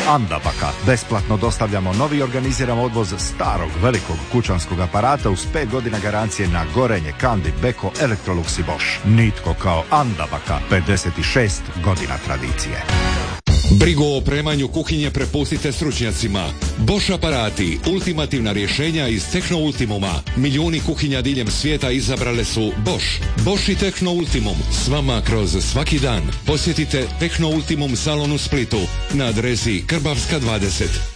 Andabaka. Besplatno dostavljamo novi i organiziramo odvoz starog velikog kućanskog aparata uz 5 godina garancije na gorenje, Kandi, Beko, Electrolux i Bosch. Nitko kao Andabaka, 56 godina tradicije. Brigu o opremanju kuhinje prepustite stručnjacima. Bosch aparati, ultimativna rješenja iz Techno Ultimuma. Milijuni kuhinja diljem svijeta izabrale su Bosch. Bosch i Techno Ultimum s vama kroz svaki dan. Posjetite Techno Ultimum salon u Splitu na adresi Krbavska 20.